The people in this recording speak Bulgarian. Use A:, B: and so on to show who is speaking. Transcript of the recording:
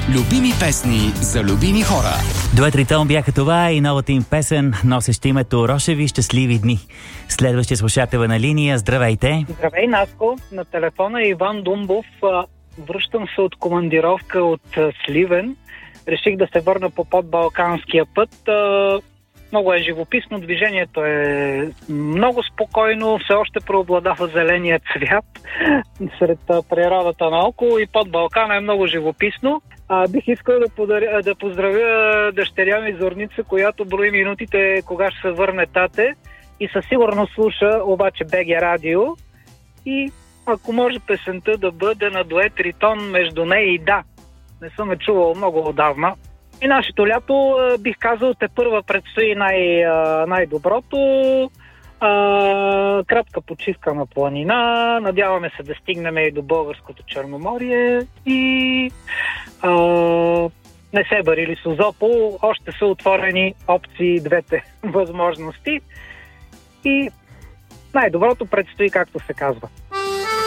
A: Любими песни за любими хора.
B: Дует Ритон бяха това и новата им песен, носеща името Рошеви щастливи дни. Следващия слушател на линия. Здравейте!
C: Здравей, Наско! На телефона е Иван Думбов. Връщам се от командировка от Сливен. Реших да се върна по подбалканския път. Много е живописно, движението е много спокойно, все още преобладава зеления цвят сред природата наоколо и под Балкана е много живописно. Бих искал да поздравя дъщеря ми Зорница, която брои минутите кога ще се върне тате и със сигурност слуша обаче БГ радио. И ако може песента да бъде на дует Ритон между нея и Да. Не съм я чувал много отдавна. И нашето лято, бих казал, тепърва предстои най-доброто. Кратка почивка на планина. Надяваме се да стигнем и до българското Черноморие. И не се барили Созопол. Още са отворени опции, двете възможности. И най-доброто предстои, както се казва.